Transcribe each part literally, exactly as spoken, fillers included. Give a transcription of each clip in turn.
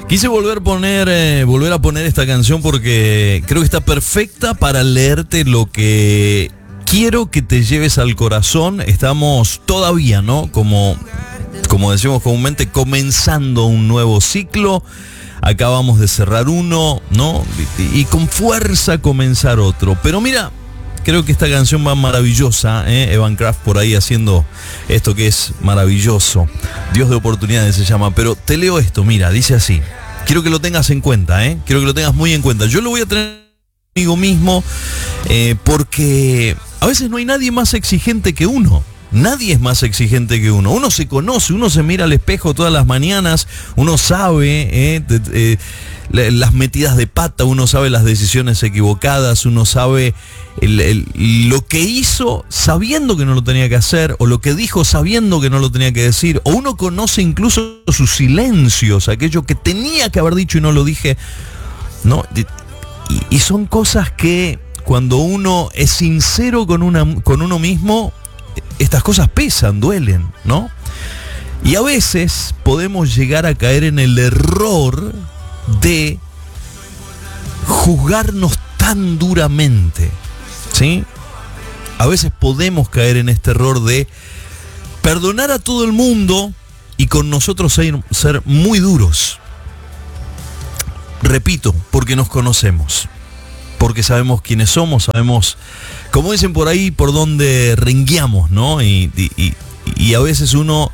Quise volver a poner, eh, volver a poner esta canción porque creo que está perfecta para leerte lo que quiero que te lleves al corazón. Estamos todavía, ¿no? Como, como decimos comúnmente, comenzando un nuevo ciclo. Acabamos de cerrar uno, ¿no? Y, y con fuerza comenzar otro. Pero mira, creo que esta canción va maravillosa, ¿eh? Evan Kraft por ahí haciendo esto que es maravilloso. Dios de oportunidades se llama. Pero te leo esto, mira, dice así. Quiero que lo tengas en cuenta, ¿eh? Quiero que lo tengas muy en cuenta. Yo lo voy a tener conmigo mismo eh, porque a veces no hay nadie más exigente que uno. Nadie es más exigente que uno. Uno se conoce, uno se mira al espejo todas las mañanas, uno sabe eh, de, eh, las metidas de pata, uno sabe las decisiones equivocadas, uno sabe el, el, lo que hizo sabiendo que no lo tenía que hacer, o lo que dijo sabiendo que no lo tenía que decir, o uno conoce incluso sus silencios, aquello que tenía que haber dicho y no lo dije, ¿no? Y, y son cosas que cuando uno es sincero con, una, con uno mismo, estas cosas pesan, duelen, ¿no? Y a veces podemos llegar a caer en el error de juzgarnos tan duramente, ¿sí? A veces podemos caer en este error de perdonar a todo el mundo y con nosotros ser, ser muy duros. Repito, porque nos conocemos. Porque sabemos quiénes somos, sabemos, como dicen por ahí, por dónde rengueamos, ¿no? Y, y, y a veces uno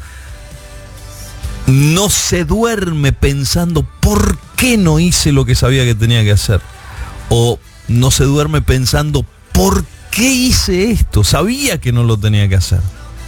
no se duerme pensando por qué no hice lo que sabía que tenía que hacer. O no se duerme pensando por qué hice esto, sabía que no lo tenía que hacer.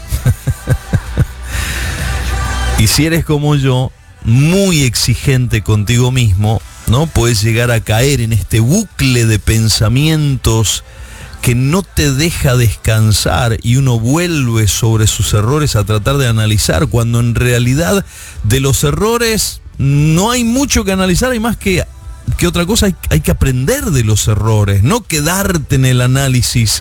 Y si eres como yo, muy exigente contigo mismo, ¿no? Puedes llegar a caer en este bucle de pensamientos que no te deja descansar y uno vuelve sobre sus errores a tratar de analizar, cuando en realidad de los errores no hay mucho que analizar, hay más que, que otra cosa, hay, hay que aprender de los errores, no quedarte en el análisis,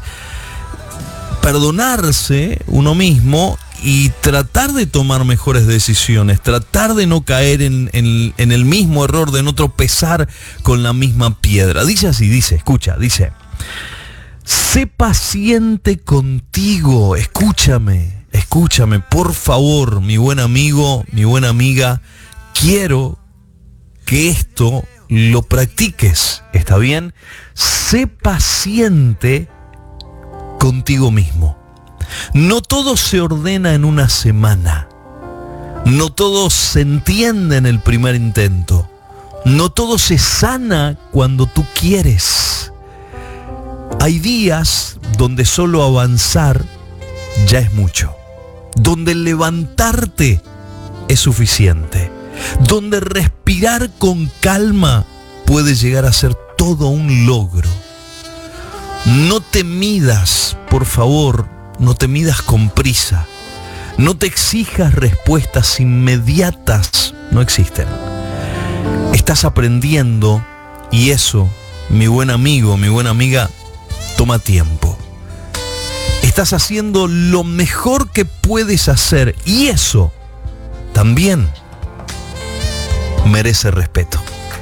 perdonarse uno mismo y tratar de tomar mejores decisiones, tratar de no caer en, en, en el mismo error, de no tropezar con la misma piedra. Dice así, dice, escucha, dice: sé paciente contigo, escúchame, escúchame, por favor, mi buen amigo, mi buena amiga, quiero que esto lo practiques, ¿está bien? Sé paciente contigo mismo. No todo se ordena en una semana. No todo se entiende en el primer intento. No todo se sana cuando tú quieres. Hay días donde solo avanzar ya es mucho. Donde levantarte es suficiente. Donde respirar con calma puede llegar a ser todo un logro. No te midas, por favor, no te midas con prisa. No te exijas respuestas inmediatas, no existen. Estás aprendiendo y eso, mi buen amigo, mi buena amiga, toma tiempo. Estás haciendo lo mejor que puedes hacer y eso también merece respeto.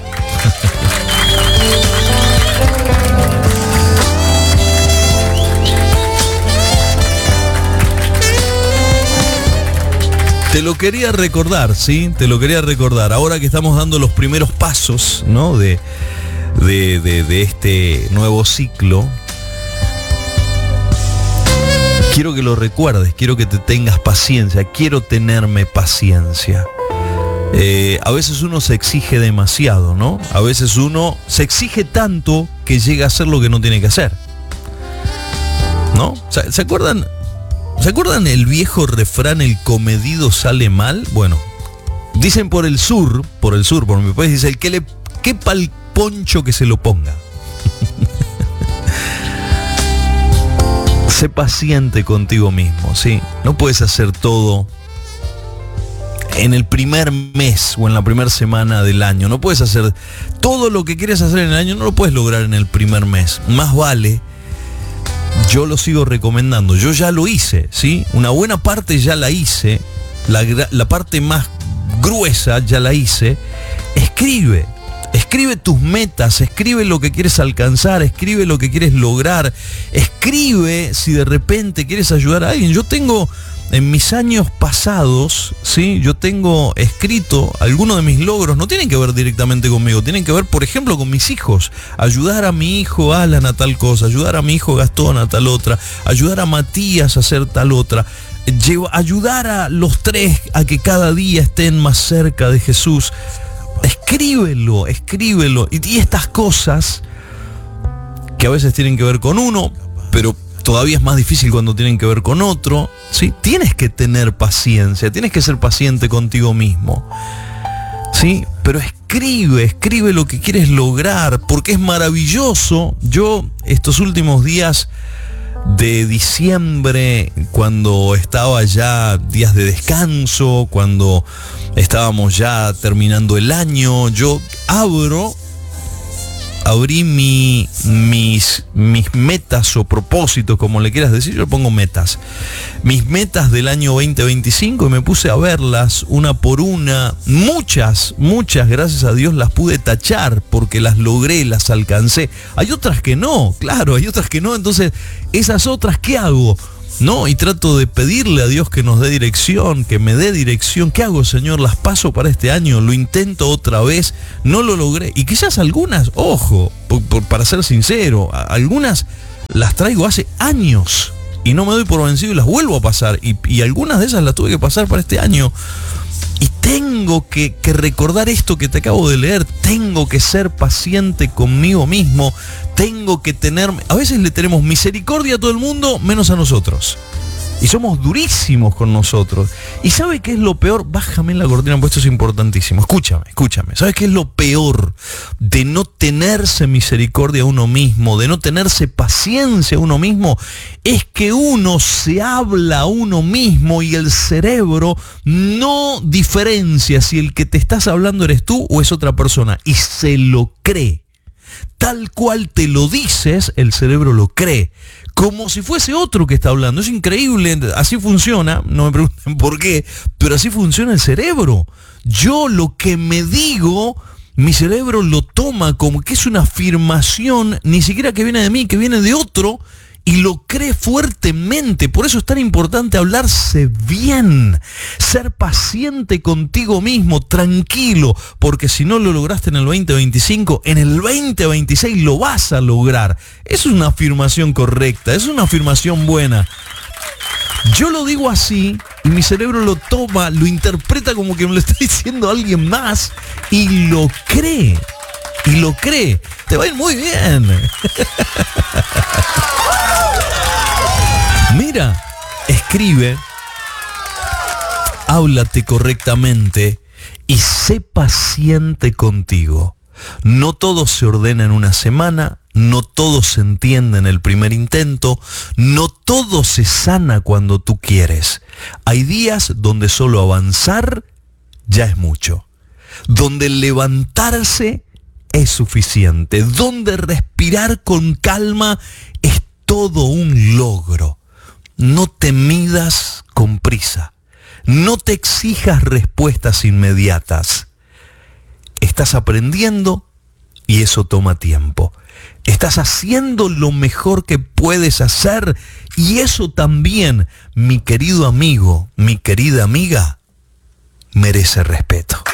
Te lo quería recordar, ¿sí? Te lo quería recordar. Ahora que estamos dando los primeros pasos, ¿no? De, de, de, de este nuevo ciclo, quiero que lo recuerdes, quiero que te tengas paciencia, quiero tenerme paciencia. Eh, a veces uno se exige demasiado, ¿no? A veces uno se exige tanto que llega a hacer lo que no tiene que hacer, ¿no? ¿Se, ¿se acuerdan? ¿Se acuerdan el viejo refrán, el comedido sale mal? Bueno, dicen por el sur, por el sur, por mi país, dice: el que le quepa el poncho que se lo ponga. Sé paciente contigo mismo, ¿sí? No puedes hacer todo en el primer mes o en la primera semana del año. No puedes hacer todo lo que quieres hacer en el año, no lo puedes lograr en el primer mes. Más vale, yo lo sigo recomendando, yo ya lo hice, ¿sí? Una buena parte ya la hice, la, la parte más gruesa ya la hice, es escribe. Escribe tus metas, escribe lo que quieres alcanzar, escribe lo que quieres lograr, escribe si de repente quieres ayudar a alguien. Yo tengo en mis años pasados, ¿sí? Yo tengo escrito algunos de mis logros, no tienen que ver directamente conmigo, tienen que ver, por ejemplo, con mis hijos. Ayudar a mi hijo Alan a tal cosa, ayudar a mi hijo Gastón a tal otra, ayudar a Matías a hacer tal otra. Ayudar a los tres a que cada día estén más cerca de Jesús. Escríbelo, escríbelo. Y, y estas cosas que a veces tienen que ver con uno, pero todavía es más difícil cuando tienen que ver con otro, ¿sí? Tienes que tener paciencia, tienes que ser paciente contigo mismo, ¿sí? Pero escribe, escribe lo que quieres lograr, porque es maravilloso. Yo estos últimos días de diciembre, cuando estaba ya días de descanso, cuando estábamos ya terminando el año, yo abro, abrí mi, mis, mis metas o propósitos, como le quieras decir, yo le pongo metas. Mis metas del año veinte veinticinco, y me puse a verlas una por una. Muchas, muchas, gracias a Dios, las pude tachar porque las logré, las alcancé. Hay otras que no, claro, hay otras que no. Entonces, esas otras, ¿qué hago? No, y trato de pedirle a Dios que nos dé dirección, que me dé dirección. ¿Qué hago, Señor? Las paso para este año, lo intento otra vez, no lo logré. Y quizás algunas, ojo, por, por, para ser sincero, algunas las traigo hace años y no me doy por vencido y las vuelvo a pasar. Y, y algunas de esas las tuve que pasar para este año. Y tengo que, que recordar esto que te acabo de leer. Tengo que ser paciente conmigo mismo. Tengo que tener... A veces le tenemos misericordia a todo el mundo, menos a nosotros. Y somos durísimos con nosotros. ¿Y sabe qué es lo peor? Bájame la cortina, porque esto es importantísimo. Escúchame, escúchame. ¿Sabes qué es lo peor de no tenerse misericordia a uno mismo, de no tenerse paciencia a uno mismo? Es que uno se habla a uno mismo y el cerebro no diferencia si el que te estás hablando eres tú o es otra persona. Y se lo cree. Tal cual te lo dices, el cerebro lo cree. Como si fuese otro que está hablando. Es increíble, así funciona, no me pregunten por qué, pero así funciona el cerebro. Yo lo que me digo, mi cerebro lo toma como que es una afirmación, ni siquiera que viene de mí, que viene de otro, y lo cree fuertemente. Por eso es tan importante hablarse bien, ser paciente contigo mismo, tranquilo, porque si no lo lograste en el veinte veinticinco, en el veinte veintiséis lo vas a lograr. Es una afirmación correcta, es una afirmación buena. Yo lo digo así y mi cerebro lo toma, lo interpreta como que me lo está diciendo alguien más y lo cree. Y lo cree. Te va a ir muy bien. Mira, escribe, háblate correctamente y sé paciente contigo. No todo se ordena en una semana, no todo se entiende en el primer intento, no todo se sana cuando tú quieres. Hay días donde solo avanzar ya es mucho, donde levantarse es suficiente, donde respirar con calma es todo un logro. No te midas con prisa, no te exijas respuestas inmediatas. Estás aprendiendo y eso toma tiempo. Estás haciendo lo mejor que puedes hacer y eso también, mi querido amigo, mi querida amiga, merece respeto.